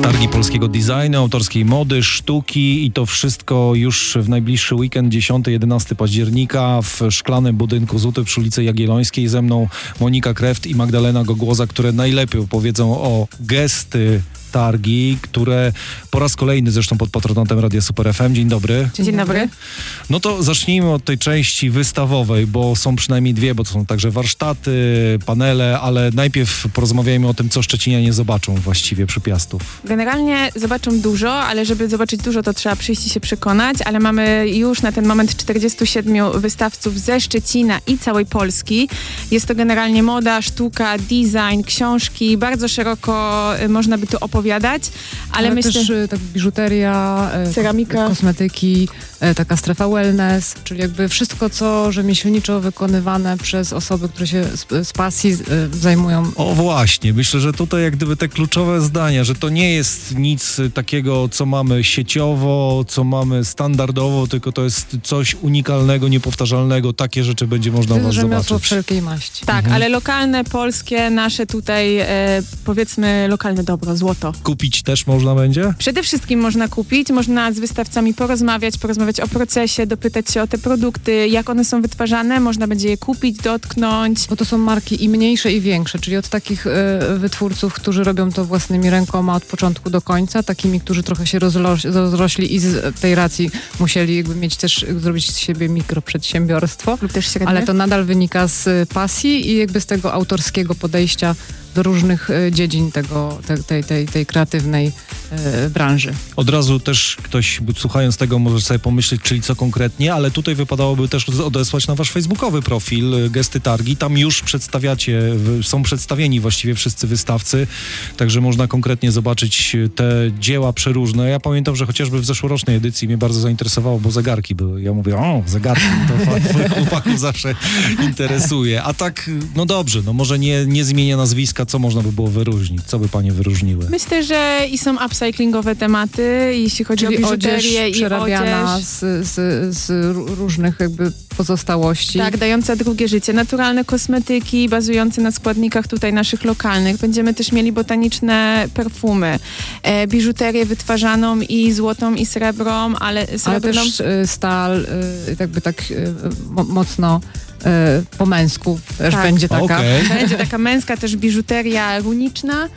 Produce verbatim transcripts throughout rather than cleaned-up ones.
Targi polskiego designu, autorskiej mody, sztuki i to wszystko już w najbliższy weekend, dziesiątego jedenastego października w szklanym budynku Zuty przy ulicy Jagiellońskiej. Ze mną Monika Kreft i Magdalena Gogłoza, które najlepiej opowiedzą o gesty targi, które po raz kolejny zresztą pod patronatem Radia Super F M. Dzień dobry. Dzień dobry. No to zacznijmy od tej części wystawowej, bo są przynajmniej dwie, bo to są także warsztaty, panele, ale najpierw porozmawiajmy o tym, co szczecinianie zobaczą właściwie przy Piastów. Generalnie zobaczą dużo, ale żeby zobaczyć dużo, to trzeba przyjść i się przekonać, ale mamy już na ten moment czterdziestu siedmiu wystawców ze Szczecina i całej Polski. Jest to generalnie moda, sztuka, design, książki, bardzo szeroko można by tu opowiadać, ale, ale myślę... też tak biżuteria, ceramika, kosmetyki, taka strefa wellness, czyli jakby wszystko, co rzemieślniczo wykonywane przez osoby, które się z, z pasji zajmują. O właśnie, myślę, że tutaj jak gdyby te kluczowe zdania, że to nie jest nic takiego, co mamy sieciowo, co mamy standardowo, tylko to jest coś unikalnego, niepowtarzalnego. Takie rzeczy będzie można u was zobaczyć. Wszelkiej maści. Tak, mhm. ale lokalne, polskie, nasze tutaj e, powiedzmy lokalne dobro, złoto. Kupić też można będzie? Przede wszystkim można kupić, można z wystawcami porozmawiać, porozmawiać o procesie, dopytać się o te produkty, jak one są wytwarzane, można będzie je kupić, dotknąć. Bo to są marki i mniejsze, i większe, czyli od takich y, wytwórców, którzy robią to własnymi rękoma od początku do końca, takimi, którzy trochę się rozlo- rozrośli i z tej racji musieli jakby mieć też, zrobić z siebie mikroprzedsiębiorstwo, lub też średnie. Ale to nadal wynika z pasji i jakby z tego autorskiego podejścia do różnych y, dziedzin tego, te, tej, tej, tej kreatywnej y, branży. Od razu też ktoś, słuchając tego, może sobie pomyśleć, czyli co konkretnie, ale tutaj wypadałoby też odesłać na wasz facebookowy profil Gesty Targi. Tam już przedstawiacie, są przedstawieni właściwie wszyscy wystawcy, także można konkretnie zobaczyć te dzieła przeróżne. Ja pamiętam, że chociażby w zeszłorocznej edycji mnie bardzo zainteresowało, bo zegarki były. Ja mówię, o, zegarki, to chłopaków zawsze interesuje. A tak, no dobrze, no może nie, nie zmienia nazwiska, co można by było wyróżnić? Co by panie wyróżniły? Myślę, że i są upcyclingowe tematy, jeśli chodzi Czyli o biżuterię odzież i przerabiana odzież. Z, z, z różnych jakby pozostałości. Tak, dająca drugie życie. Naturalne kosmetyki bazujące na składnikach tutaj naszych lokalnych. Będziemy też mieli botaniczne perfumy, e, biżuterię wytwarzaną i złotą, i srebrą, ale srebrną... Ale też y, stal, y, jakby tak y, mo, mocno y, po męsku też tak. będzie taka. Okay. Będzie taka męska też biżuteria runiczna.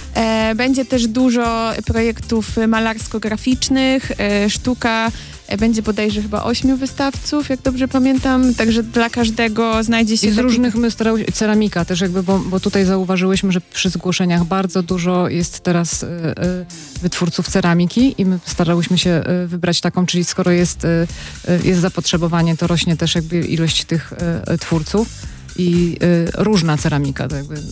E, będzie też dużo projektów malarsko-graficznych, e, sztuka. E, będzie bodajże chyba ośmiu wystawców, jak dobrze pamiętam, także dla każdego znajdzie się... I z taki... różnych my starały się, ceramika też jakby, bo, bo tutaj zauważyłyśmy, że przy zgłoszeniach bardzo dużo jest teraz y, y, wytwórców ceramiki i my starałyśmy się y, wybrać taką, czyli skoro jest, y, y, jest zapotrzebowanie, to rośnie też jakby ilość tych y, twórców i y, różna ceramika, to jakby...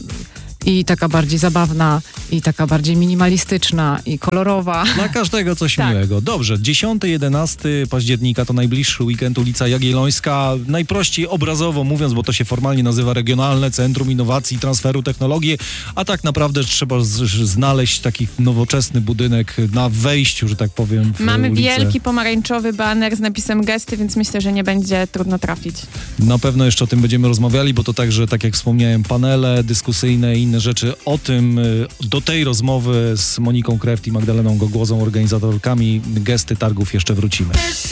I taka bardziej zabawna, i taka bardziej minimalistyczna, i kolorowa. Dla każdego coś tak. miłego. Dobrze, dziesiątego jedenastego października to najbliższy weekend, ulica Jagiellońska. Najprościej obrazowo mówiąc, bo to się formalnie nazywa Regionalne Centrum Innowacji i Transferu Technologii, a tak naprawdę trzeba z- znaleźć taki nowoczesny budynek na wejściu, że tak powiem, w Mamy ulicę. wielki pomarańczowy baner z napisem Gesty, więc myślę, że nie będzie trudno trafić. Na pewno jeszcze o tym będziemy rozmawiali, bo to także, tak jak wspomniałem, panele dyskusyjne i inne rzeczy. O tym, do tej rozmowy z Moniką Kreft i Magdaleną Gogłozą, organizatorkami Gesty Targów, jeszcze wrócimy.